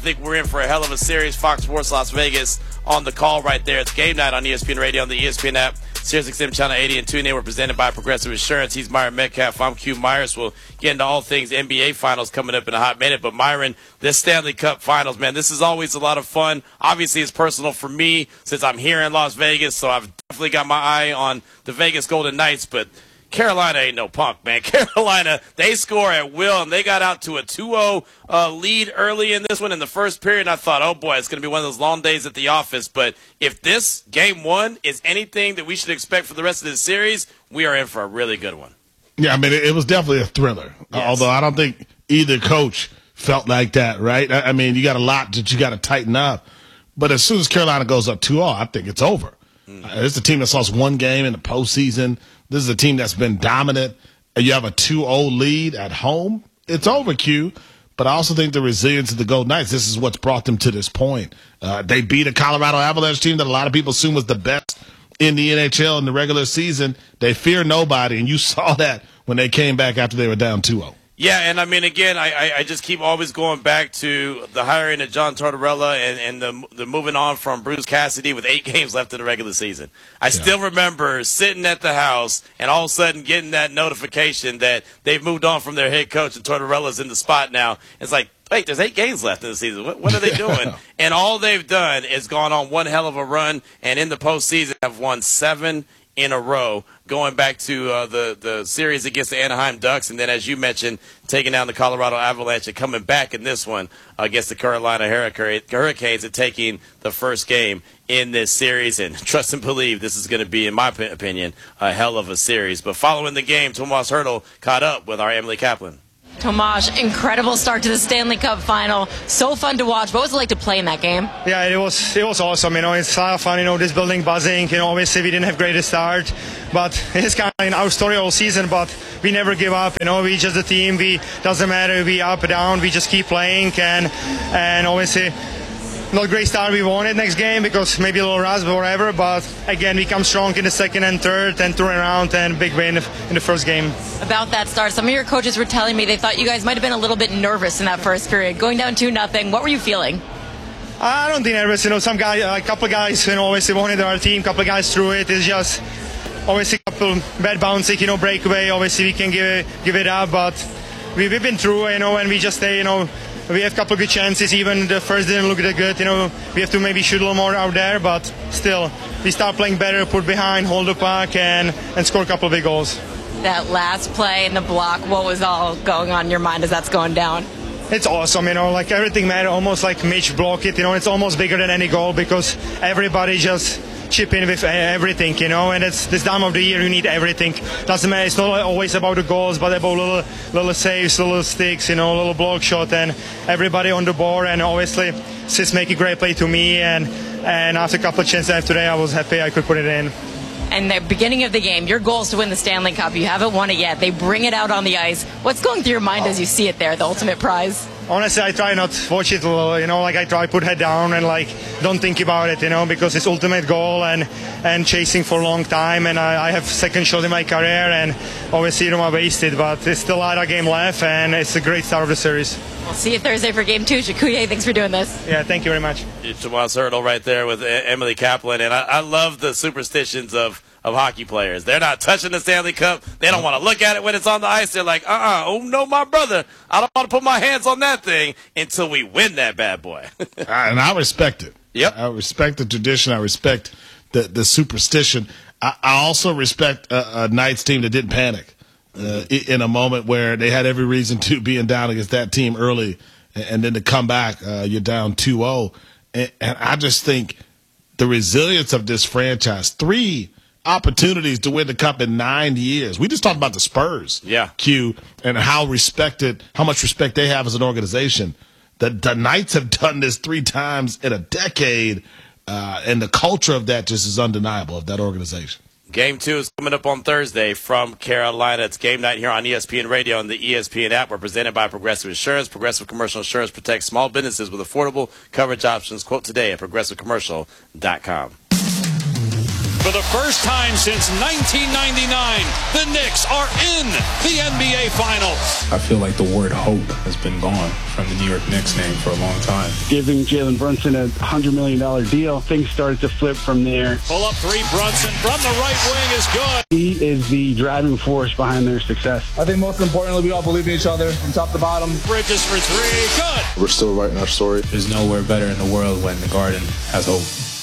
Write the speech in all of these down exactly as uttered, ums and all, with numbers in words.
think we're in for a hell of a series. Fox Sports Las Vegas on the call right there. It's game night on E S P N Radio on the E S P N app. Sirius X M Channel eighty and tune in. We're presented by Progressive Insurance. He's Myron Metcalf. I'm Q Myers. We'll get into all things N B A Finals coming up in a hot minute. But Myron, this Stanley Cup Finals, man, this is always a lot of fun. Obviously, it's personal for me since I'm here in Las Vegas, so I've definitely got my eye on the Vegas Golden Knights. But Carolina ain't no punk, man. Carolina, they score at will, and they got out to a two oh uh, lead early in this one in the first period. And I thought, oh, boy, it's going to be one of those long days at the office. But if this game one is anything that we should expect for the rest of the series, we are in for a really good one. Yeah, I mean, it, it was definitely a thriller, yes. Although I don't think either coach felt like that, right? I, I mean, you got a lot that you got to tighten up. But as soon as Carolina goes up two oh, I think it's over. Mm-hmm. Uh, it's a team that's lost one game in the postseason. This is a team that's been dominant. And you have a two oh lead at home. It's over, Q. But I also think the resilience of the Golden Knights, this is what's brought them to this point. Uh, they beat a Colorado Avalanche team that a lot of people assume was the best in the N H L in the regular season. They fear nobody, and you saw that when they came back after they were down two oh. Yeah, and I mean, again, I, I, I just keep always going back to the hiring of John Tortorella and, and the, the moving on from Bruce Cassidy with eight games left in the regular season. I yeah. still remember sitting at the house and all of a sudden getting that notification that they've moved on from their head coach and Tortorella's in the spot now. It's like, wait, there's eight games left in the season. What, what are they doing? And all they've done is gone on one hell of a run, and in the postseason have won seven in a row, going back to uh, the, the series against the Anaheim Ducks, and then, as you mentioned, taking down the Colorado Avalanche and coming back in this one against the Carolina Hurricanes and taking the first game in this series. And trust and believe this is going to be, in my opinion, a hell of a series. But following the game, Tomas Hertl caught up with our Emily Kaplan. Tomas, incredible start to the Stanley Cup final. So fun to watch. What was it like to play in that game? Yeah, it was it was awesome. You know, it's a lot of fun. You know, this building buzzing. You know, obviously we didn't have greatest start, but it's kind of our story all season. But we never give up. You know, we just a team. We doesn't matter. We up and down. We just keep playing, and and obviously. Not great start we wanted next game because maybe a little rust or whatever, but again we come strong in the second and third and turn around and big win in the first game. About that start, some of your coaches were telling me they thought you guys might have been a little bit nervous in that first period, going down two nothing. What were you feeling? I don't think nervous. You know, some guy, a couple of guys, you know, obviously wanted our team. A couple of guys threw it. It's just obviously a couple bad bouncing, you know, breakaway. Obviously we can give it, give it up, but we, we've been through, you know, and we just stay, you know. We have a couple of good chances. Even the first didn't look that good. You know, we have to maybe shoot a little more out there, but still, we start playing better, put behind, hold the puck, and, and score a couple of big goals. That last play in the block, what was all going on in your mind as that's going down? It's awesome, you know, like everything matters, almost like Mitch block it, you know, it's almost bigger than any goal because everybody just chip in with everything, you know, and it's this time of the year you need everything. Doesn't matter, it's not always about the goals, but about little little saves, little sticks, you know, little block shot, and everybody on the board. And obviously Sis make a great play to me, and and after a couple of chances I have today, I was happy I could put it in. And the beginning of the game, your goal is to win the Stanley Cup. You haven't won it yet. They bring it out on the ice. What's going through your mind as you see it there, the ultimate prize? Honestly, I try not to watch it, you know, like I try to put head down and like don't think about it, you know, because it's ultimate goal and, and chasing for a long time, and I, I have second shot in my career, and obviously, you know, I wasted, but it's still a lot of game left, and it's a great start of the series. We'll see you Thursday for game two. Shikuye, thanks for doing this. Yeah, thank you very much. Tomas Hertl right there with Emily Kaplan, and I, I love the superstitions of of hockey players. They're not touching the Stanley Cup. They don't want to look at it when it's on the ice. They're like, uh-uh, oh no, my brother, I don't want to put my hands on that thing until we win that bad boy. And I respect it. Yep. I respect the tradition. I respect the, the superstition. I, I also respect a, a Knights team that didn't panic uh, in a moment where they had every reason to being down against that team early, and, and then to come back, uh, you're down two oh. And, and I just think the resilience of this franchise, three opportunities to win the cup in nine years. We just talked about the Spurs, yeah, Q, and how respected, how much respect they have as an organization. The, the Knights have done this three times in a decade, uh, and the culture of that just is undeniable, of that organization. Game two is coming up on Thursday from Carolina. It's game night here on E S P N Radio and the E S P N app. We're presented by Progressive Insurance. Progressive Commercial Insurance protects small businesses with affordable coverage options. Quote today at progressive commercial dot com. For the first time since nineteen ninety-nine, the Knicks are in the N B A Finals. I feel like the word hope has been gone from the New York Knicks name for a long time. Giving Jalen Brunson a one hundred million dollars deal, things started to flip from there. Pull up three, Brunson from the right wing is good. He is the driving force behind their success. I think most importantly, we all believe in each other from top to bottom. Bridges for three, good. We're still writing our story. There's nowhere better in the world when the Garden has hope.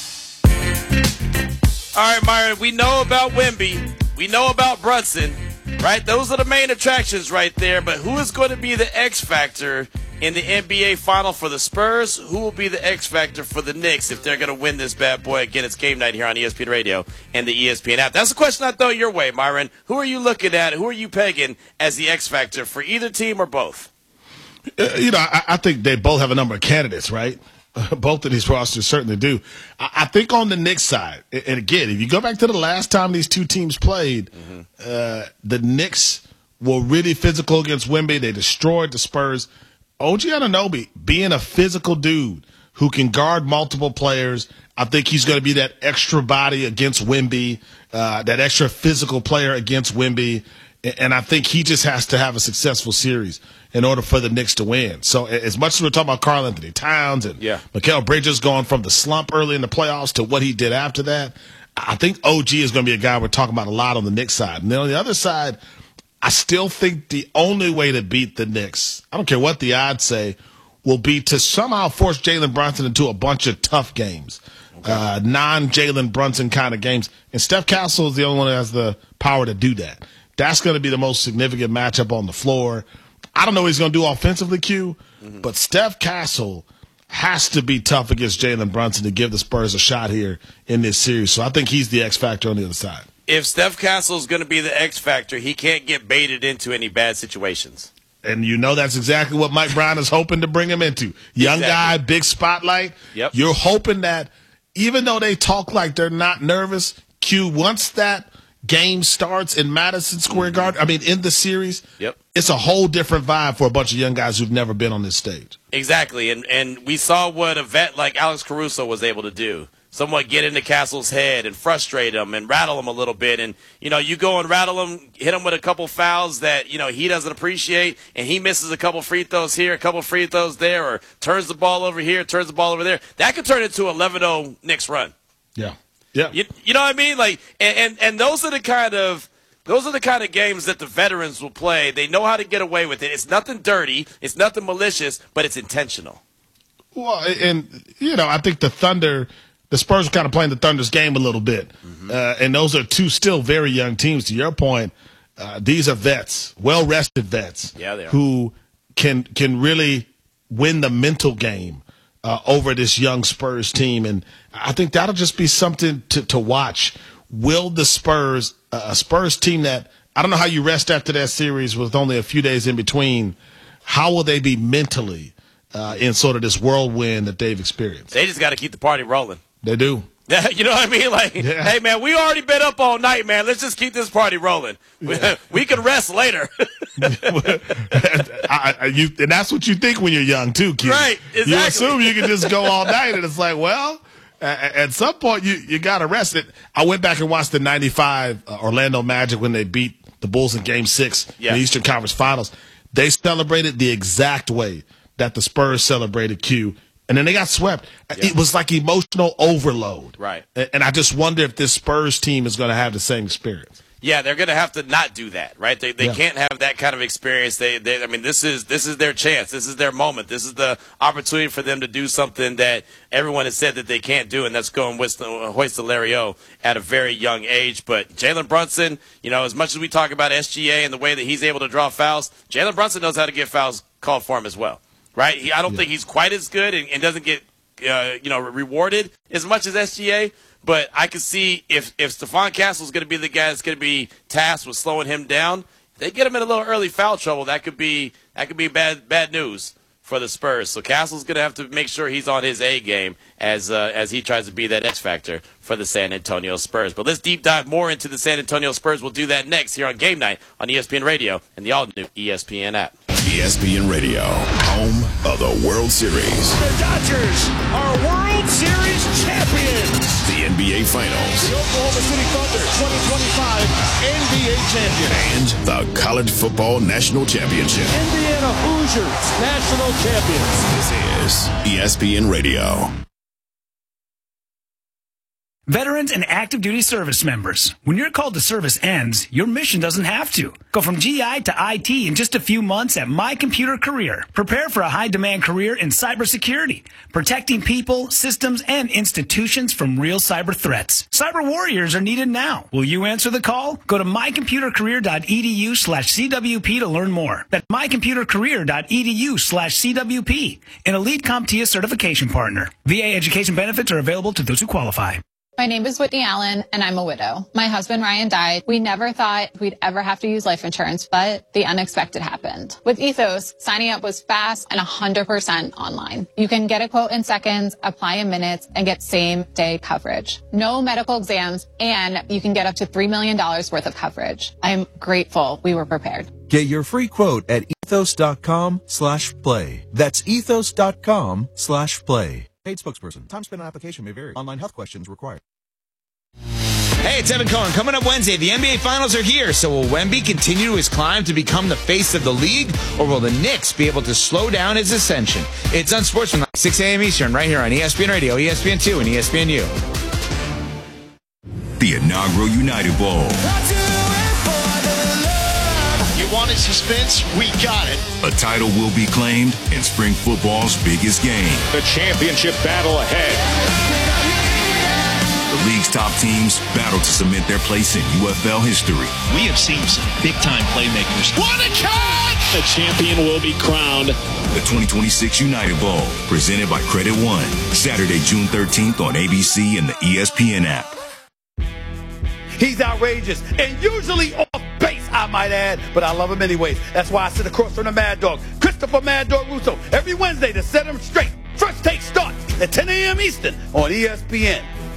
All right, Myron, we know about Wemby. We know about Brunson, right? Those are the main attractions right there. But who is going to be the X factor in the N B A Final for the Spurs? Who will be the X factor for the Knicks if they're going to win this bad boy? Again, it's game night here on E S P N Radio and the E S P N app. That's the question I throw your way, Myron. Who are you looking at? Who are you pegging as the X factor for either team or both? Uh, you know, I, I think they both have a number of candidates, right? Both of these rosters certainly do. I, I think on the Knicks side, and again, if you go back to the last time these two teams played, mm-hmm. uh, the Knicks were really physical against Wemby. They destroyed the Spurs. O G Anunoby, being a physical dude who can guard multiple players, I think he's going to be that extra body against Wemby, uh, that extra physical player against Wemby. And I think he just has to have a successful series in order for the Knicks to win. So as much as we're talking about Karl Anthony Towns and yeah. Mikal Bridges going from the slump early in the playoffs to what he did after that, I think O G is going to be a guy we're talking about a lot on the Knicks side. And then on the other side, I still think the only way to beat the Knicks, I don't care what the odds say, will be to somehow force Jalen Brunson into a bunch of tough games, okay. uh, non-Jalen Brunson kind of games. And Steph Castle is the only one that has the power to do that. That's going to be the most significant matchup on the floor. I don't know what he's going to do offensively, Q, mm-hmm. but Steph Castle has to be tough against Jalen Brunson to give the Spurs a shot here in this series. So I think he's the X factor on the other side. If Steph Castle is going to be the X factor, he can't get baited into any bad situations. And you know that's exactly what Mike Brown is hoping to bring him into. Young exactly. guy, big spotlight. Yep. You're hoping that even though they talk like they're not nervous, Q, once that game starts in Madison Square Garden, I mean, in the series, yep. it's a whole different vibe for a bunch of young guys who've never been on this stage. Exactly, and and we saw what a vet like Alex Caruso was able to do. Somewhat get into Castle's head and frustrate him and rattle him a little bit. And, you know, you go and rattle him, hit him with a couple fouls that, you know, he doesn't appreciate, and he misses a couple free throws here, a couple free throws there, or turns the ball over here, turns the ball over there. That could turn into an eleven oh Knicks run. Yeah. Yeah. You, you know what I mean? Like, and, and, and those are the kind of those are the kind of games that the veterans will play. They know how to get away with it. It's nothing dirty. It's nothing malicious, but it's intentional. Well, and, you know, I think the Thunder, the Spurs are kind of playing the Thunder's game a little bit. Mm-hmm. Uh, and those are two still very young teams. To your point, uh, these are vets, well-rested vets yeah, they are. who can can really win the mental game uh, over this young Spurs team. And I think that'll just be something to, to watch. Will the Spurs, uh, a Spurs team that, I don't know how you rest after that series with only a few days in between, how will they be mentally uh, in sort of this whirlwind that they've experienced? They just got to keep the party rolling. They do. You know what I mean? Like, yeah. Hey, man, we already been up all night, man. Let's just keep this party rolling. Yeah. We can rest later. I, I, you, and that's what you think when you're young, too, kid. Right, exactly. You assume you can just go all night, and it's like, well, at, at some point you, you got to rest it. I went back and watched the ninety-five uh, Orlando Magic when they beat the Bulls in Game six yeah. in the Eastern Conference Finals. They celebrated the exact way that the Spurs celebrated, Q. And then they got swept. Yeah. It was like emotional overload. Right. And I just wonder if this Spurs team is going to have the same experience. Yeah, they're going to have to not do that, right? They they yeah. can't have that kind of experience. They, they I mean, this is this is their chance. This is their moment. This is the opportunity for them to do something that everyone has said that they can't do, and that's go and hoist the Lario at a very young age. But Jalen Brunson, you know, as much as we talk about S G A and the way that he's able to draw fouls, Jalen Brunson knows how to get fouls called for him as well. Right? He, I don't yeah. think he's quite as good and, and doesn't get, uh, you know, rewarded as much as S G A. But I could see if, if Stephon Castle is going to be the guy that's going to be tasked with slowing him down, if they get him in a little early foul trouble, that could be that could be bad bad news for the Spurs. So Castle's going to have to make sure he's on his A game as uh, as he tries to be that X factor for the San Antonio Spurs. But let's deep dive more into the San Antonio Spurs. We'll do that next here on Game Night on E S P N Radio and the all-new E S P N app. E S P N Radio, home of the World Series. The Dodgers are World Series champions. The N B A B A Finals. The Oklahoma City Thunder twenty twenty-five N B A champions. And the College Football National Championship. Indiana Hoosiers national champions. This is E S P N Radio. Veterans and active duty service members, when your call to service ends, your mission doesn't have to. Go from G I to I T in just a few months at My Computer Career. Prepare for a high-demand career in cybersecurity, protecting people, systems, and institutions from real cyber threats. Cyber warriors are needed now. Will you answer the call? Go to mycomputercareer.edu slash CWP to learn more. That's mycomputercareer.edu slash CWP, an elite CompTIA certification partner. V A education benefits are available to those who qualify. My name is Whitney Allen, and I'm a widow. My husband, Ryan, died. We never thought we'd ever have to use life insurance, but the unexpected happened. With Ethos, signing up was fast and one hundred percent online. You can get a quote in seconds, apply in minutes, and get same-day coverage. No medical exams, and you can get up to three million dollars worth of coverage. I'm grateful we were prepared. Get your free quote at ethos.com slash play. That's ethos.com slash play. Paid spokesperson. Time spent on application may vary. Online health questions required. Hey, it's Evan Cohen. Coming up Wednesday, the N B A Finals are here. So will Wemby continue his climb to become the face of the league, or will the Knicks be able to slow down his ascension? It's Unsportsmanlike, six a.m. Eastern, right here on E S P N Radio, E S P N two, and E S P N U. The inaugural United Bowl. You wanted suspense? We got it. A title will be claimed in spring football's biggest game. The championship battle ahead. The league's top teams battle to cement their place in U F L history. We have seen some big-time playmakers. What a catch! The champion will be crowned. The twenty twenty-six United Bowl, presented by Credit One. Saturday, June thirteenth on A B C and the E S P N app. He's outrageous and usually off base, I might add, but I love him anyways. That's why I sit across from the Mad Dog, Christopher Mad Dog Russo, every Wednesday to set him straight. First Take starts at ten a.m. Eastern on E S P N.